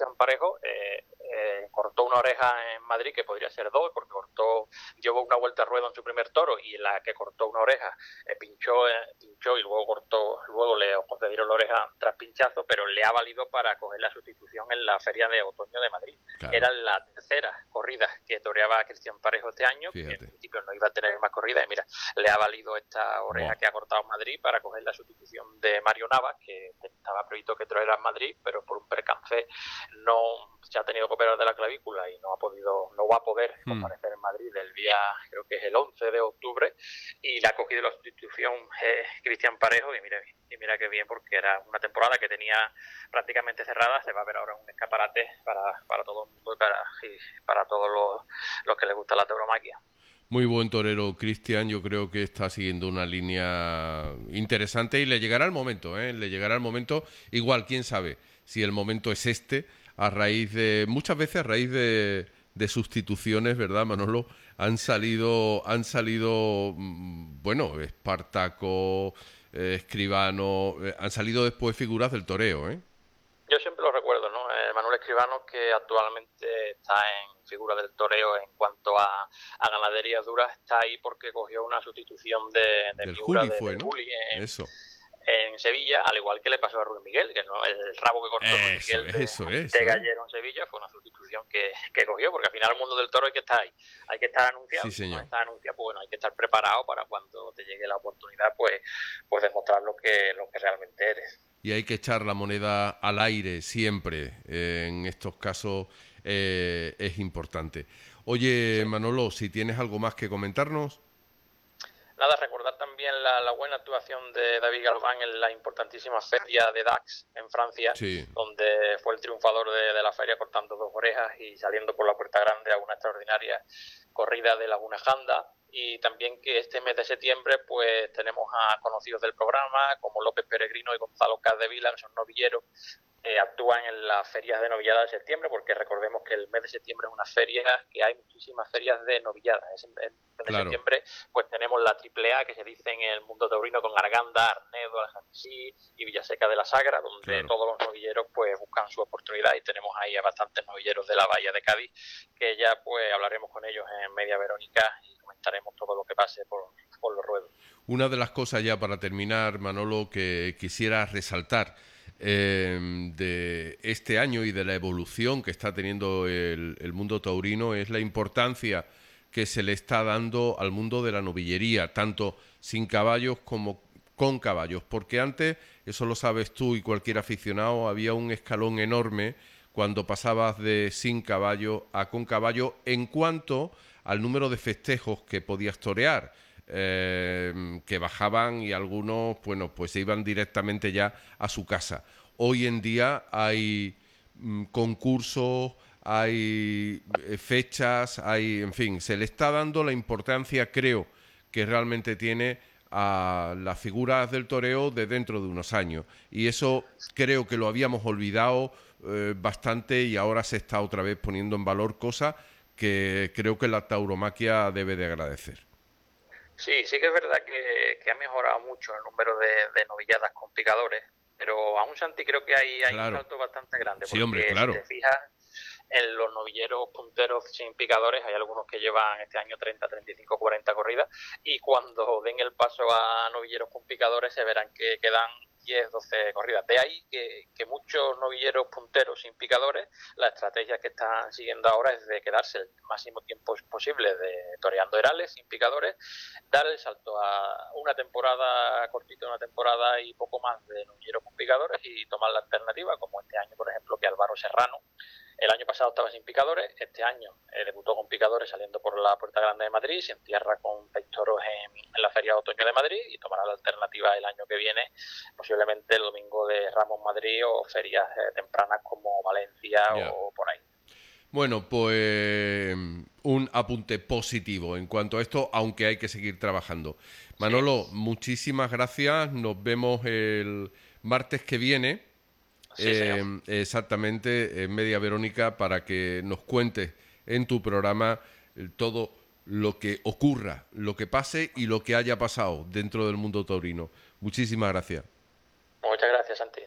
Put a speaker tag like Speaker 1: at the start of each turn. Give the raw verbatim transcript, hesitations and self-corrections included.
Speaker 1: Cristian Parejo, eh, eh, cortó una oreja en Madrid, que podría ser dos, porque cortó, llevó una vuelta a ruedo en su primer toro, y la que cortó una oreja eh, pinchó, eh, pinchó y luego cortó, luego le concedieron la oreja tras pinchazo, pero le ha valido para coger la sustitución en la Feria de Otoño de Madrid. Claro. Era la tercera corrida que toreaba Cristian Parejo este año, Fíjate. que en principio no iba a tener más corridas, y mira, le ha valido esta oreja wow. que ha cortado en Madrid para coger la sustitución de Mario Navas, que estaba previsto que toreara en Madrid, pero por un percance no se ha tenido que operar de la clavícula y no ha podido, no va a poder hmm. comparecer en Madrid el día, creo que es el once de octubre, y le ha cogido la sustitución eh, Cristian Parejo, y mira, y mira qué bien, porque era una temporada que tenía prácticamente cerrada. Se va a ver ahora un escaparate para, para todo el mundo y para, y para todos los, los que les gusta la tauromaquia.
Speaker 2: Muy buen torero, Cristian. Yo creo que está siguiendo una línea interesante y le llegará el momento, ¿eh? Le llegará el momento. Igual, quién sabe si el momento es este, a raíz de, muchas veces a raíz de, de sustituciones, ¿verdad, Manolo? Han salido, han salido, bueno, Espartaco, eh, Escribano, eh, han salido después figuras del toreo, ¿eh?
Speaker 1: Yo siempre lo recuerdo, ¿no? Eh, Manuel Escribano, que actualmente está en figura del toreo en cuanto a, a ganaderías duras, está ahí porque cogió una sustitución de, de
Speaker 2: del
Speaker 1: figura
Speaker 2: Juli
Speaker 1: de,
Speaker 2: fue,
Speaker 1: del
Speaker 2: ¿no?
Speaker 1: Juli en,
Speaker 2: Eso.
Speaker 1: en Sevilla, al igual que le pasó a Rubén Miguel, que no, el rabo que cortó
Speaker 2: eso,
Speaker 1: Rubén Miguel de,
Speaker 2: eso, eso,
Speaker 1: de Gallero en Sevilla fue una sustitución que, que cogió, porque al final el mundo del toro hay que estar ahí, hay que estar anunciado,
Speaker 2: sí, señor.
Speaker 1: no estar anunciado, pues bueno, hay que estar preparado para cuando te llegue la oportunidad, pues, pues demostrar lo que, lo que realmente eres.
Speaker 2: Y hay que echar la moneda al aire siempre, eh, en estos casos eh, es importante. Oye, sí. Manolo, si tienes algo más que comentarnos.
Speaker 1: Nada, recordar también la, la buena actuación de David Galván en la importantísima feria de Dax en Francia,
Speaker 2: sí.
Speaker 1: donde fue el triunfador de, de la feria cortando dos orejas y saliendo por la puerta grande a una extraordinaria corrida de Laguna Janda. Y también que este mes de septiembre pues tenemos a conocidos del programa como López Peregrino y Gonzalo Capdevila, que son novilleros, eh, actúan en las ferias de novillada de septiembre, porque recordemos que el mes de septiembre es una feria que hay muchísimas ferias de novillada. En el mes de
Speaker 2: claro.
Speaker 1: septiembre pues tenemos la triple A, que se dice en el mundo taurino, con Arganda, Arnedo, Algemesí y Villaseca de la Sagra, donde claro. todos los novilleros pues buscan su oportunidad, y tenemos ahí a bastantes novilleros de la Bahía de Cádiz, que ya pues hablaremos con ellos en Media Verónica y comentaremos todo lo que pase por, por los ruedos.
Speaker 2: Una de las cosas, ya para terminar, Manolo, que quisiera resaltar eh, de este año y de la evolución que está teniendo el, el mundo taurino es la importancia que se le está dando al mundo de la novillería, tanto sin caballos como con caballos, porque antes, eso lo sabes tú y cualquier aficionado, había un escalón enorme cuando pasabas de sin caballo a con caballo en cuanto al número de festejos que podías torear, eh, que bajaban y algunos, bueno, pues se iban directamente ya a su casa. Hoy en día hay mm, concursos, hay eh, fechas, hay, en fin, se le está dando la importancia, creo, que realmente tiene a las figuras del toreo de dentro de unos años. Y eso creo que lo habíamos olvidado eh, bastante, y ahora se está otra vez poniendo en valor, cosa que creo que la tauromaquia debe de agradecer.
Speaker 1: Sí, sí que es verdad que, que ha mejorado mucho el número de, de novilladas con picadores, pero aún, Santi, creo que hay, hay
Speaker 2: claro.
Speaker 1: un salto bastante grande, porque
Speaker 2: sí, hombre, claro.
Speaker 1: si te fijas, en los novilleros punteros sin picadores hay algunos que llevan este año treinta, treinta y cinco, cuarenta corridas, y cuando den el paso a novilleros con picadores se verán que quedan diez, doce corridas. De ahí que, que muchos novilleros punteros sin picadores, la estrategia que están siguiendo ahora es de quedarse el máximo tiempo posible de toreando herales sin picadores, dar el salto a una temporada cortita, una temporada y poco más de novilleros con picadores, y tomar la alternativa, como este año, por ejemplo, que Álvaro Serrano el año pasado estaba sin picadores, este año eh, debutó con picadores saliendo por la Puerta Grande de Madrid, se entierra con seis toros en, en la Feria de Otoño de Madrid, y tomará la alternativa el año que viene, posiblemente el domingo de Ramos Madrid o ferias eh, tempranas como Valencia yeah. o por ahí.
Speaker 2: Bueno, pues un apunte positivo en cuanto a esto, aunque hay que seguir trabajando. Manolo, sí. muchísimas gracias, nos vemos el martes que viene.
Speaker 1: Sí,
Speaker 2: eh, exactamente, en Media Verónica, para que nos cuentes en tu programa eh, todo lo que ocurra, lo que pase y lo que haya pasado dentro del mundo taurino. Muchísimas gracias.
Speaker 1: Muchas gracias, Santi.